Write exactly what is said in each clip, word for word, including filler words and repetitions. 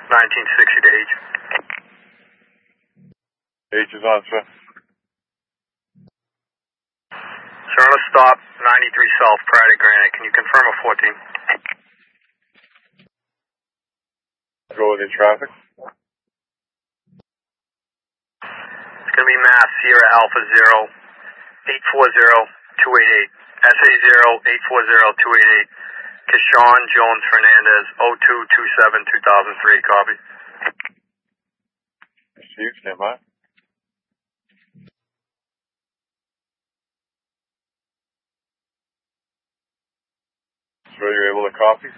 nineteen sixty to H. H is on, sir. Sir, on a stop, ninety-three South, prior to Granite. Can you confirm a fourteen? Go within traffic. It's going to be Mass Sierra Alpha zero eight four zero two eight eight. S A zero eight four zero two eight eight. Keshawn Jones Fernandez oh two two seven two thousand three. Copy. Received. Stand by. So you're able to copy?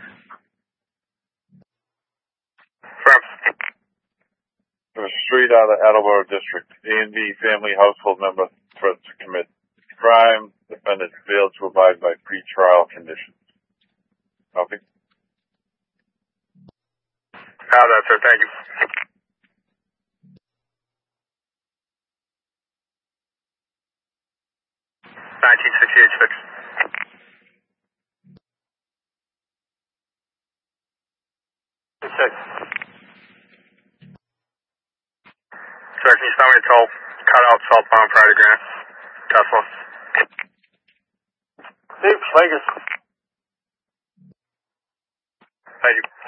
Firm. From a street out of Attleboro District, A and B family household member threats to commit crime. Defendant failed to abide by pre-trial conditions. Copy? Have that, sir. Thank you. nineteen sixty-eight six. Six. Sir, can you stop me to toll? Cut out southbound prior to Granite. Tesla. Steve Schlegers. Thank you.